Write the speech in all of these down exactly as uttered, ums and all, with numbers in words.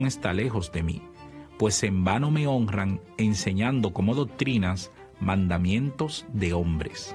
está lejos de mí, pues en vano me honran enseñando como doctrinas mandamientos de hombres.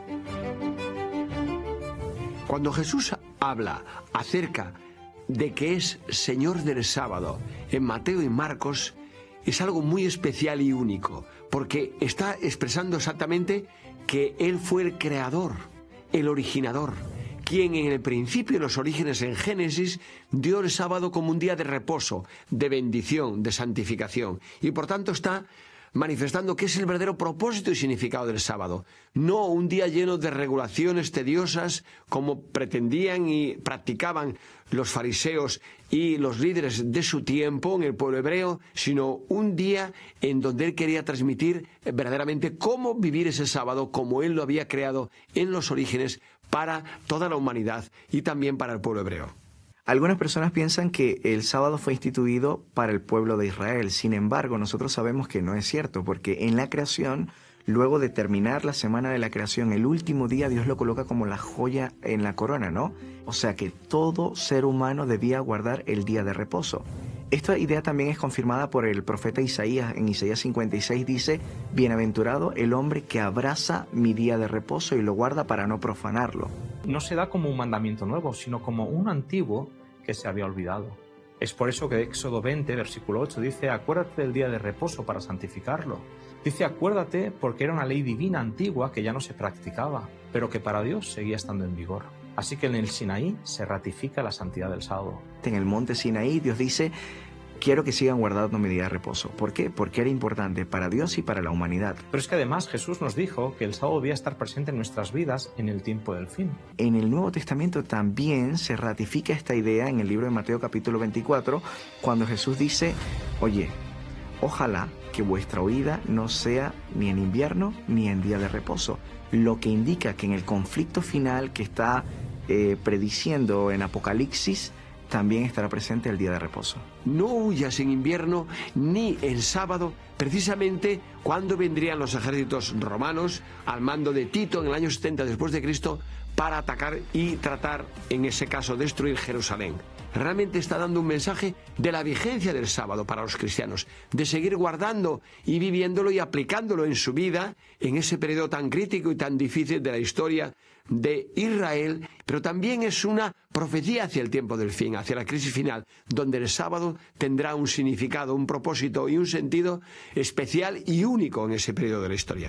Cuando Jesús habla acerca de que es Señor del sábado en Mateo y Marcos, es algo muy especial y único, porque está expresando exactamente que Él fue el creador, el originador, quien en el principio, en los orígenes, en Génesis, dio el sábado como un día de reposo, de bendición, de santificación, y por tanto está manifestando que es el verdadero propósito y significado del sábado, no un día lleno de regulaciones tediosas como pretendían y practicaban los fariseos y los líderes de su tiempo en el pueblo hebreo, sino un día en donde él quería transmitir verdaderamente cómo vivir ese sábado como él lo había creado en los orígenes para toda la humanidad y también para el pueblo hebreo. Algunas personas piensan que el sábado fue instituido para el pueblo de Israel. Sin embargo, nosotros sabemos que no es cierto, porque en la creación, luego de terminar la semana de la creación, el último día Dios lo coloca como la joya en la corona, ¿no? O sea que todo ser humano debía guardar el día de reposo. Esta idea también es confirmada por el profeta Isaías. En Isaías cincuenta y seis dice: bienaventurado el hombre que abraza mi día de reposo y lo guarda para no profanarlo. No se da como un mandamiento nuevo, sino como un antiguo que se había olvidado. Es por eso que Éxodo veinte, versículo ocho, dice: acuérdate del día de reposo para santificarlo. Dice acuérdate porque era una ley divina antigua que ya no se practicaba, pero que para Dios seguía estando en vigor. Así que en el Sinaí se ratifica la santidad del sábado. En el monte Sinaí Dios dice: quiero que sigan guardando mi día de reposo. ¿Por qué? Porque era importante para Dios y para la humanidad. Pero es que además Jesús nos dijo que el sábado debía estar presente en nuestras vidas en el tiempo del fin. En el Nuevo Testamento también se ratifica esta idea en el libro de Mateo capítulo veinticuatro, cuando Jesús dice: oye, ojalá que vuestra huida no sea ni en invierno ni en día de reposo. Lo que indica que en el conflicto final que está eh, prediciendo en Apocalipsis, también estará presente el día de reposo. No huyas en invierno ni en sábado, precisamente cuando vendrían los ejércitos romanos al mando de Tito en el año setenta después de Cristo para atacar y tratar, en ese caso, destruir Jerusalén. Realmente está dando un mensaje de la vigencia del sábado para los cristianos, de seguir guardando y viviéndolo y aplicándolo en su vida en ese periodo tan crítico y tan difícil de la historia de Israel, pero también es una profecía hacia el tiempo del fin, hacia la crisis final, donde el sábado tendrá un significado, un propósito y un sentido especial y único en ese periodo de la historia.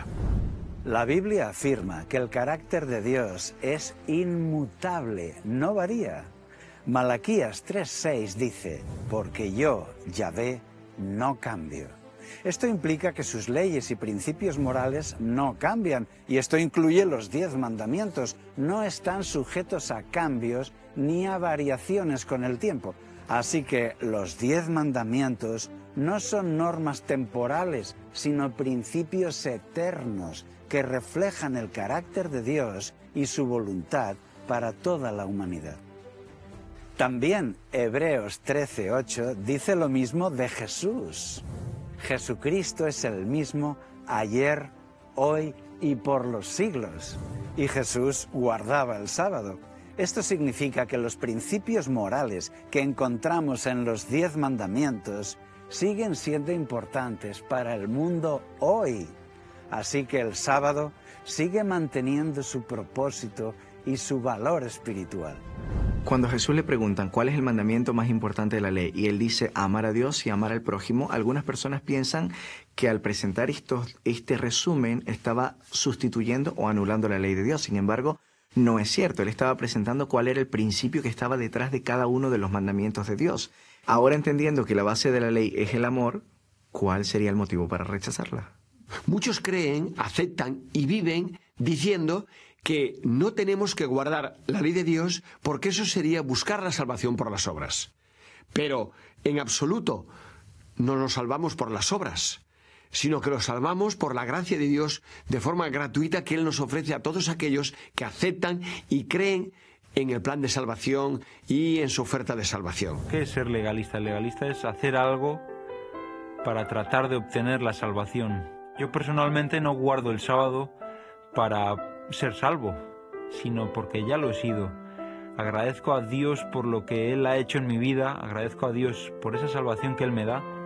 La Biblia afirma que el carácter de Dios es inmutable, no varía. Malaquías tres seis dice: porque yo, Yahvé, no cambio. Esto implica que sus leyes y principios morales no cambian, y esto incluye los diez mandamientos. No están sujetos a cambios ni a variaciones con el tiempo. Así que los diez mandamientos no son normas temporales, sino principios eternos que reflejan el carácter de Dios y su voluntad para toda la humanidad. También Hebreos trece ocho dice lo mismo de Jesús. Jesucristo es el mismo ayer, hoy y por los siglos. Y Jesús guardaba el sábado. Esto significa que los principios morales que encontramos en los diez mandamientos siguen siendo importantes para el mundo hoy. Así que el sábado sigue manteniendo su propósito y su valor espiritual. Cuando a Jesús le preguntan cuál es el mandamiento más importante de la ley y él dice amar a Dios y amar al prójimo, algunas personas piensan que al presentar estos, este resumen estaba sustituyendo o anulando la ley de Dios. Sin embargo, no es cierto. Él estaba presentando cuál era el principio que estaba detrás de cada uno de los mandamientos de Dios. Ahora, entendiendo que la base de la ley es el amor, ¿cuál sería el motivo para rechazarla? Muchos creen, aceptan y viven diciendo que no tenemos que guardar la ley de Dios porque eso sería buscar la salvación por las obras. Pero en absoluto no nos salvamos por las obras, sino que nos salvamos por la gracia de Dios de forma gratuita que Él nos ofrece a todos aquellos que aceptan y creen en el plan de salvación y en su oferta de salvación. ¿Qué es ser legalista? El legalista es hacer algo para tratar de obtener la salvación. Yo personalmente no guardo el sábado para ser salvo, sino porque ya lo he sido. agradezco a Dios por lo que Él ha hecho en mi vida, agradezco a Dios por esa salvación que Él me da,